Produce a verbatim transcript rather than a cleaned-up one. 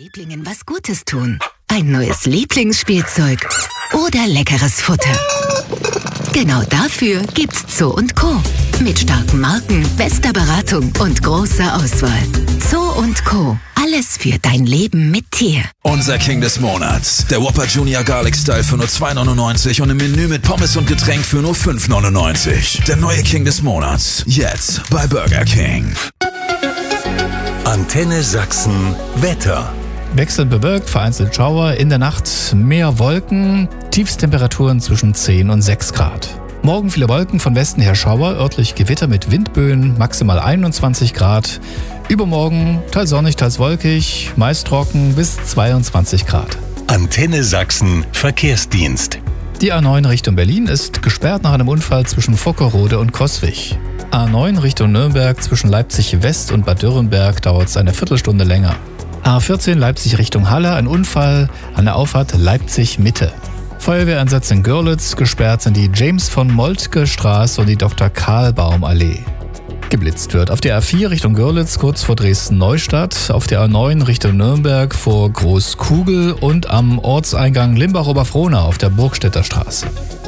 Lieblingen was Gutes tun. Ein neues Lieblingsspielzeug oder leckeres Futter. Genau dafür gibt's Zoo und Co. Mit starken Marken, bester Beratung und großer Auswahl. Zoo und Co. Alles für dein Leben mit Tier. Unser King des Monats. Der Whopper Junior Garlic Style für nur zwei neunundneunzig und im Menü mit Pommes und Getränk für nur fünf neunundneunzig. Der neue King des Monats. Jetzt bei Burger King. Antenne Sachsen Wetter. Wechselnd bewölkt, vereinzelt Schauer, in der Nacht mehr Wolken, Tiefstemperaturen zwischen zehn und sechs Grad. Morgen viele Wolken, von Westen her Schauer, örtlich Gewitter mit Windböen, maximal einundzwanzig Grad. Übermorgen teils sonnig, teils wolkig, meist trocken bis zweiundzwanzig Grad. Antenne Sachsen Verkehrsdienst. Die A neun Richtung Berlin ist gesperrt nach einem Unfall zwischen Vockerode und Coswig. A neun Richtung Nürnberg zwischen Leipzig West und Bad Dürrenberg dauert es eine Viertelstunde länger. A vierzehn Leipzig Richtung Halle, ein Unfall an der Auffahrt Leipzig Mitte. Feuerwehreinsatz in Görlitz, gesperrt sind die James von Moltke Straße und die Doktor Karlbaum Allee. Geblitzt wird auf der A vier Richtung Görlitz kurz vor Dresden-Neustadt, auf der A neun Richtung Nürnberg vor Großkugel und am Ortseingang Limbach-Oberfrohna auf der Burgstädter Straße.